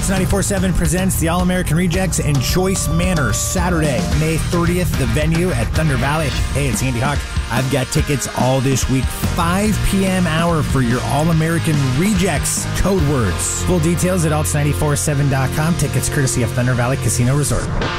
Alts 94.7 presents the All-American Rejects in Choice Manor, Saturday, May 30th, the venue at Thunder Valley. Hey, it's Andy Hawk. I've got tickets all this week, 5 p.m. hour for your All-American Rejects code words. Full details at alts947.com. Tickets courtesy of Thunder Valley Casino Resort.